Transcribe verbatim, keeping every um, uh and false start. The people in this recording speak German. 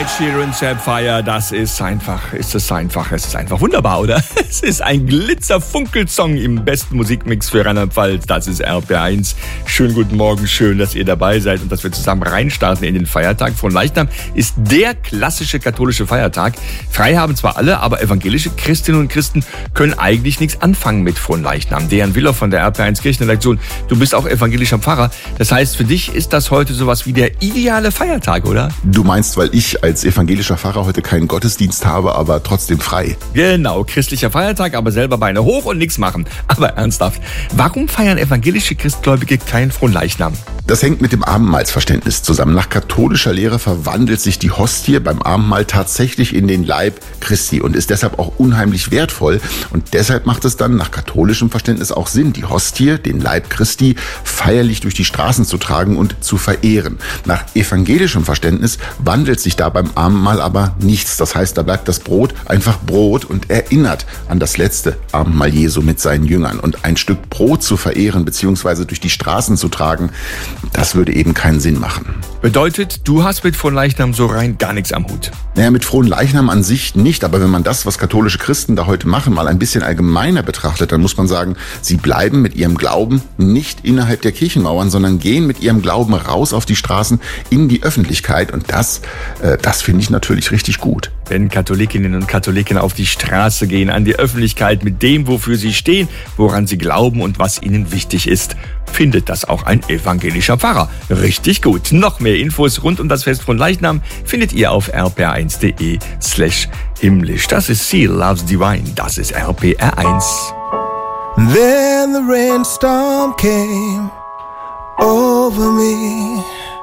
Ed Sheeran, Sapphire, das ist einfach, ist es einfach, es ist einfach wunderbar, oder? Es ist ein Glitzer-Funkelsong im besten Musikmix für Rheinland-Pfalz, das ist R P eins. Schönen guten Morgen, schön, dass ihr dabei seid und dass wir zusammen reinstarten in den Feiertag. Fronleichnam ist der klassische katholische Feiertag. Frei haben zwar alle, aber evangelische Christinnen und Christen können eigentlich nichts anfangen mit Fronleichnam. Dejan Willer von der R P eins Kirchenredaktion, du bist auch evangelischer Pfarrer. Das heißt, für dich ist das heute sowas wie der ideale Feiertag, oder? Du meinst, weil ich als evangelischer Pfarrer heute keinen Gottesdienst habe, aber trotzdem frei. Genau, christlicher Feiertag, aber selber Beine hoch und nichts machen. Aber ernsthaft, warum feiern evangelische Christgläubige keinen Fronleichnam? Das hängt mit dem Abendmahlsverständnis zusammen. Nach katholischer Lehre verwandelt sich die Hostie beim Abendmahl tatsächlich in den Leib Christi und ist deshalb auch unheimlich wertvoll. Und deshalb macht es dann nach katholischem Verständnis auch Sinn, die Hostie, den Leib Christi, feierlich durch die Straßen zu tragen und zu verehren. Nach evangelischem Verständnis wandelt sich da beim Abendmahl aber nichts. Das heißt, da bleibt das Brot einfach Brot und erinnert an das letzte Abendmahl Jesu mit seinen Jüngern. Und ein Stück Brot zu verehren bzw. durch die Straßen zu tragen, das würde eben keinen Sinn machen. Bedeutet, du hast mit Fronleichnam so rein gar nichts am Hut? Naja, mit Fronleichnam an sich nicht, aber wenn man das, was katholische Christen da heute machen, mal ein bisschen allgemeiner betrachtet, dann muss man sagen, sie bleiben mit ihrem Glauben nicht innerhalb der Kirchenmauern, sondern gehen mit ihrem Glauben raus auf die Straßen in die Öffentlichkeit und das, äh, das finde ich natürlich richtig gut. Wenn Katholikinnen und Katholiken auf die Straße gehen, an die Öffentlichkeit mit dem, wofür sie stehen, woran sie glauben und was ihnen wichtig ist, findet das auch ein evangelischer Pfarrer. Richtig gut. Noch mehr Infos rund um das Fest Fronleichnam findet ihr auf r p r eins punkt d e slash himmlisch. Das ist Seal Loves Divine. Das ist R P R eins. Then the rainstorm came over me.